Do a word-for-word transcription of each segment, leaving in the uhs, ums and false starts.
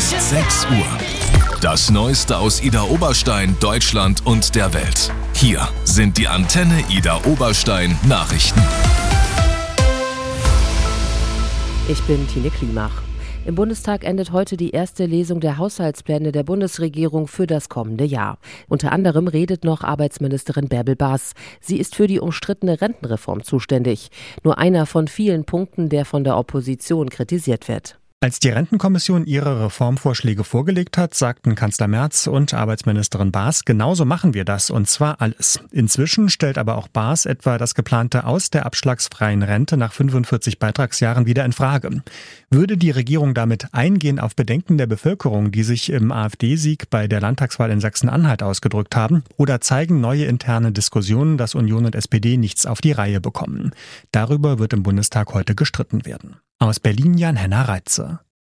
sechs Uhr. Das Neueste aus Idar Oberstein, Deutschland und der Welt. Hier sind die Antenne Idar Oberstein Nachrichten. Ich bin Tine Klimach. Im Bundestag endet heute die erste Lesung der Haushaltspläne der Bundesregierung für das kommende Jahr. Unter anderem redet noch Arbeitsministerin Bärbel Baas. Sie ist für die umstrittene Rentenreform zuständig. Nur einer von vielen Punkten, der von der Opposition kritisiert wird. Als die Rentenkommission ihre Reformvorschläge vorgelegt hat, sagten Kanzler Merz und Arbeitsministerin Baas, genauso machen wir das, und zwar alles. Inzwischen stellt aber auch Baas etwa das geplante Aus der abschlagsfreien Rente nach fünfundvierzig Beitragsjahren wieder in Frage. Würde die Regierung damit eingehen auf Bedenken der Bevölkerung, die sich im AfD-Sieg bei der Landtagswahl in Sachsen-Anhalt ausgedrückt haben, oder zeigen neue interne Diskussionen, dass Union und S P D nichts auf die Reihe bekommen? Darüber wird im Bundestag heute gestritten werden. Aus Berlin Jan-Henner Reitze.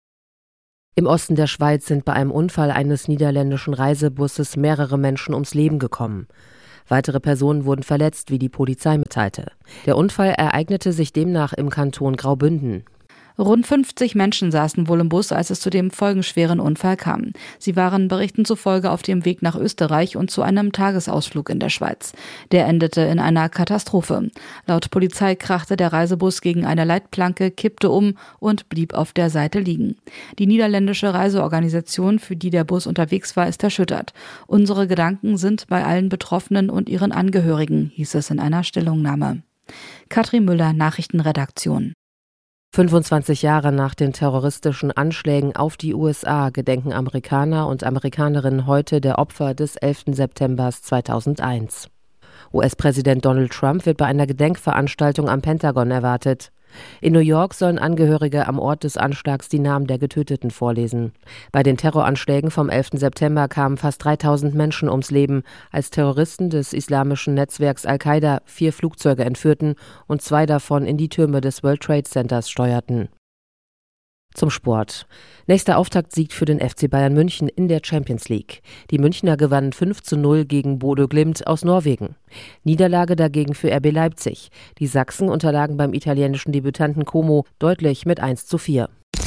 Im Osten der Schweiz sind bei einem Unfall eines niederländischen Reisebusses mehrere Menschen ums Leben gekommen. Weitere Personen wurden verletzt, wie die Polizei mitteilte. Der Unfall ereignete sich demnach im Kanton Graubünden. Rund fünfzig Menschen saßen wohl im Bus, als es zu dem folgenschweren Unfall kam. Sie waren Berichten zufolge auf dem Weg nach Österreich und zu einem Tagesausflug in der Schweiz. Der endete in einer Katastrophe. Laut Polizei krachte der Reisebus gegen eine Leitplanke, kippte um und blieb auf der Seite liegen. Die niederländische Reiseorganisation, für die der Bus unterwegs war, ist erschüttert. Unsere Gedanken sind bei allen Betroffenen und ihren Angehörigen, hieß es in einer Stellungnahme. Katrin Müller, Nachrichtenredaktion. fünfundzwanzig Jahre nach den terroristischen Anschlägen auf die U S A gedenken Amerikaner und Amerikanerinnen heute der Opfer des elften September zweitausendeins. U S-Präsident Donald Trump wird bei einer Gedenkveranstaltung am Pentagon erwartet. In New York sollen Angehörige am Ort des Anschlags die Namen der Getöteten vorlesen. Bei den Terroranschlägen vom elften September kamen fast dreitausend Menschen ums Leben, als Terroristen des islamischen Netzwerks Al-Qaida vier Flugzeuge entführten und zwei davon in die Türme des World Trade Centers steuerten. Zum Sport. Nächster Auftaktsieg für den F C Bayern München in der Champions League. Die Münchner gewannen fünf zu null gegen Bodø Glimt aus Norwegen. Niederlage dagegen für R B Leipzig. Die Sachsen unterlagen beim italienischen Debütanten Como deutlich mit eins zu vier.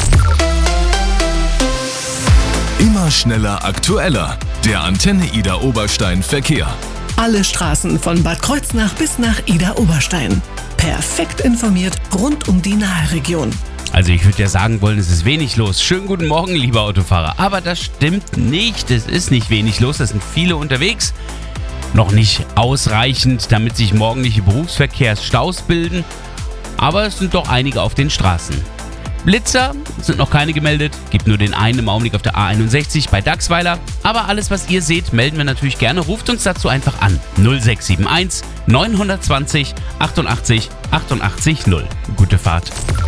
Immer schneller, aktueller. Der Antenne Idar Oberstein Verkehr. Alle Straßen von Bad Kreuznach bis nach Idar Oberstein. Perfekt informiert rund um die Nahe-Region. Also ich würde ja sagen wollen, es ist wenig los. Schönen guten Morgen, lieber Autofahrer. Aber das stimmt nicht. Es ist nicht wenig los. Es sind viele unterwegs. Noch nicht ausreichend, damit sich morgendliche Berufsverkehrsstaus bilden. Aber es sind doch einige auf den Straßen. Blitzer sind noch keine gemeldet. Gibt nur den einen im Augenblick auf der A einundsechzig bei Dachsweiler. Aber alles, was ihr seht, melden wir natürlich gerne. Ruft uns dazu einfach an. null sechs sieben eins neun zwei null achtundachtzig achtundachtzig null. Gute Fahrt.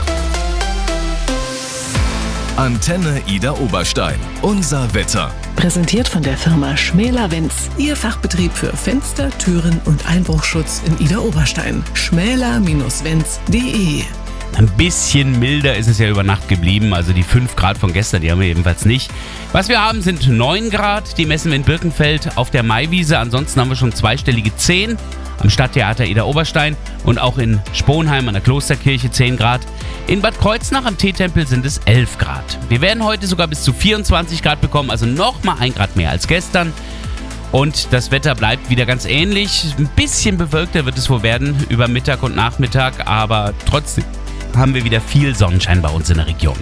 Antenne Idar Oberstein. Unser Wetter. Präsentiert von der Firma Schmäler-Wenz. Ihr Fachbetrieb für Fenster, Türen und Einbruchschutz in Idar Oberstein. schmäler Bindestrich wenz punkt de. Ein bisschen milder ist es ja über Nacht geblieben. Also die fünf Grad von gestern, die haben wir jedenfalls nicht. Was wir haben, sind neun Grad. Die messen wir in Birkenfeld auf der Maiwiese. Ansonsten haben wir schon zweistellige zehn. Am Stadttheater Idar Oberstein und auch in Sponheim an der Klosterkirche zehn Grad. In Bad Kreuznach am Teetempel sind es elf Grad. Wir werden heute sogar bis zu vierundzwanzig Grad bekommen, also nochmal ein Grad mehr als gestern. Und das Wetter bleibt wieder ganz ähnlich. Ein bisschen bewölkter wird es wohl werden über Mittag und Nachmittag, aber trotzdem haben wir wieder viel Sonnenschein bei uns in der Region.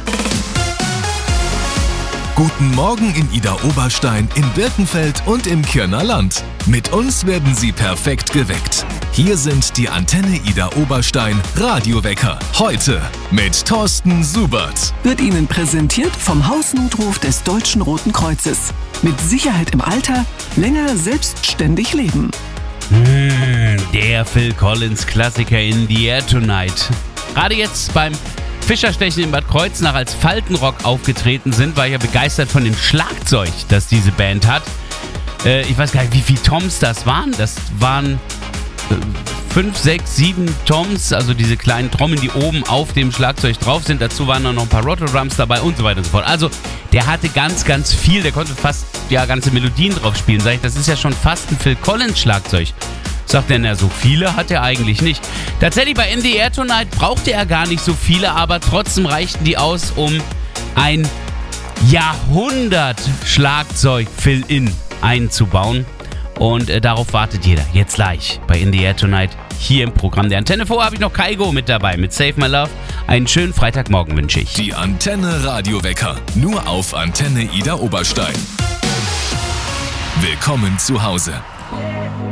Guten Morgen in Idar Oberstein, in Birkenfeld und im Kirner Land. Mit uns werden Sie perfekt geweckt. Hier sind die Antenne Idar Oberstein Radiowecker. Heute mit Thorsten Subert. Wird Ihnen präsentiert vom Hausnotruf des Deutschen Roten Kreuzes. Mit Sicherheit im Alter, länger selbstständig leben. Mmh, der Phil Collins Klassiker In the Air Tonight. Gerade jetzt beim Fischerstechen in Bad Kreuznach als Faltenrock aufgetreten sind, war ich ja begeistert von dem Schlagzeug, das diese Band hat. Äh, ich weiß gar nicht, wie viele Toms das waren. Das waren äh, fünf, sechs, sieben Toms, also diese kleinen Trommeln, die oben auf dem Schlagzeug drauf sind. Dazu waren dann noch ein paar Roto-Drums dabei und so weiter und so fort. Also der hatte ganz, ganz viel. Der konnte fast ja ganze Melodien drauf spielen. Sag ich, das ist ja schon fast ein Phil Collins Schlagzeug. Sagt er, na, so viele hat er eigentlich nicht. Tatsächlich bei In the Air Tonight brauchte er gar nicht so viele, aber trotzdem reichten die aus, um ein Jahrhundert-Schlagzeug-Fill-In einzubauen. Und äh, darauf wartet jeder. Jetzt gleich bei In the Air Tonight hier im Programm der Antenne. Vorher habe ich noch Kaigo mit dabei mit Save My Love. Einen schönen Freitagmorgen wünsche ich. Die Antenne Radiowecker. Nur auf Antenne Ida Oberstein. Willkommen zu Hause.